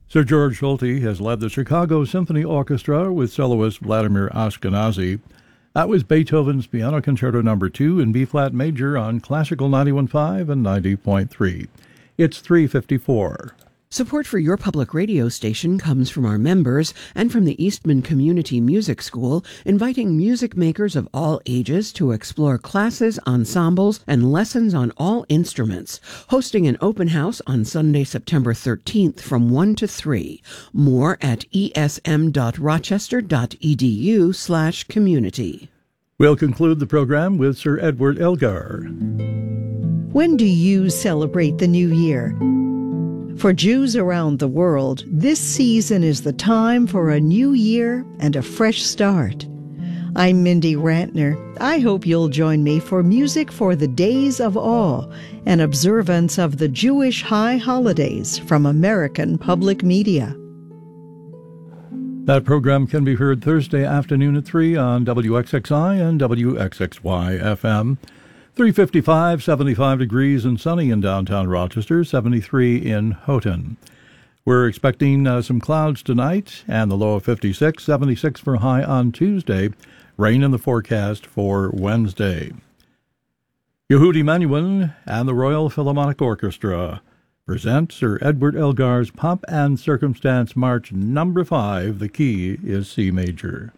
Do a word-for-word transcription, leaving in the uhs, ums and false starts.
Sir George Solti has led the Chicago Symphony Orchestra with soloist Vladimir Ashkenazy. That was Beethoven's Piano Concerto Number two in B-flat major on Classical ninety-one point five and ninety point three. It's three fifty-four. Support for your public radio station comes from our members and from the Eastman Community Music School, inviting music makers of all ages to explore classes, ensembles, and lessons on all instruments. Hosting an open house on Sunday, September thirteenth from one to three. More at esm.rochester.edu slash community. We'll conclude the program with Sir Edward Elgar. When do you celebrate the new year? For Jews around the world, this season is the time for a new year and a fresh start. I'm Mindy Rantner. I hope you'll join me for Music for the Days of Awe, an observance of the Jewish high holidays from American Public Media. That program can be heard Thursday afternoon at three on W X X I and W X X Y F M. three fifty-five, seventy-five degrees and sunny in downtown Rochester, seventy-three in Houghton. We're expecting uh, some clouds tonight and the low of fifty-six, seventy-six for high on Tuesday. Rain in the forecast for Wednesday. Yehudi Menuhin and the Royal Philharmonic Orchestra present Sir Edward Elgar's Pomp and Circumstance March Number five. The key is C major.